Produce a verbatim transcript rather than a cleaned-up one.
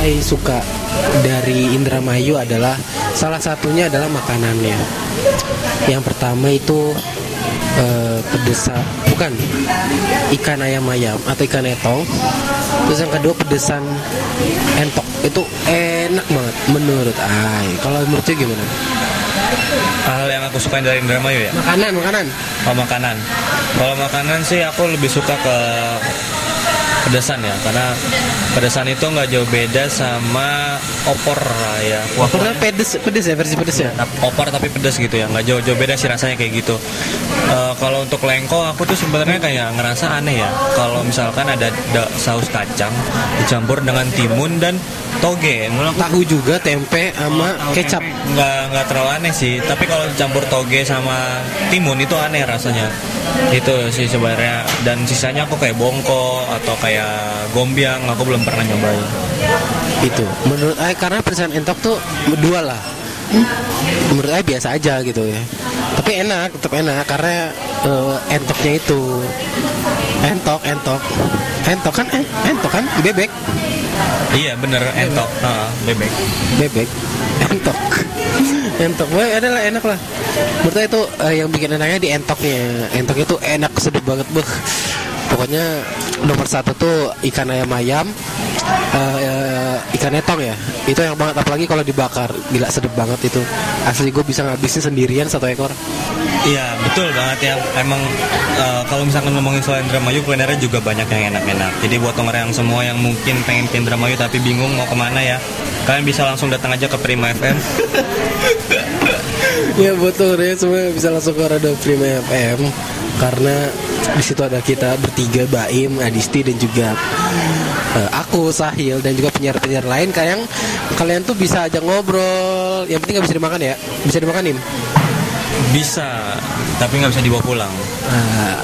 I suka dari Indramayu adalah salah satunya adalah makanannya. Yang pertama itu uh, pedesan, bukan ikan ayam ayam atau ikan etong. Terus yang kedua pedesan entok. Itu enak banget menurut I. Kalau menurut you gimana? Hal yang aku sukain dari Indramayu ya? Makanan, makanan. Oh, makanan. Kalau makanan sih aku lebih suka ke pedesan ya, karena pedesan itu nggak jauh beda sama opor lah ya. Opornya pedes, pedes ya, versi pedes ya. Opor tapi pedes gitu ya, nggak jauh-jauh beda sih rasanya kayak gitu. Uh, kalau untuk lengko aku tuh sebenarnya kayak ngerasa aneh ya, kalau misalkan ada da- saus kacang dicampur dengan timun dan toge. Tahu juga tempe sama Tahu kecap. tempe nggak nggak terlalu aneh sih, tapi kalau dicampur toge sama timun itu aneh rasanya. Itu sih sebenarnya. Dan sisanya aku kayak bongko atau kayak gombiang aku belum pernah nyobain. Itu menurut I karena pedesan entok tuh dua lah. Menurut I biasa aja gitu ya. Tapi enak, tetap enak karena uh, entoknya itu entok, entok, entok kan, eh, entok kan, bebek. Iya bener, entok, uh, bebek, bebek, entok, entok, wah adalah enak lah. Menurut I itu uh, yang bikin enaknya di entoknya. Entoknya tuh enak, sedap banget, beh. Pokoknya nomor satu tuh ikan ayam ayam, uh, uh, ikan etong ya. Itu yang banget, apalagi kalau dibakar, gila sedap banget itu. Asli gue bisa ngabisin sendirian satu ekor. Iya betul banget ya. Emang uh, kalau misalkan ngomongin soal Indramayu, kulinernya juga banyak yang enak-enak. Jadi buat orang yang semua yang mungkin pengen ke Indramayu tapi bingung mau kemana ya, kalian bisa langsung datang aja ke Prima F M. Ya betul ya, semua bisa langsung ke Radio Prima F M karena di situ ada kita bertiga, Baim, Adisti dan juga uh, aku Sahil dan juga penyiar-penyiar lain kayak yang kalian tuh bisa aja ngobrol. Yang penting nggak bisa dimakan ya, bisa dimakanin. Bisa, tapi nggak bisa dibawa pulang. Nah,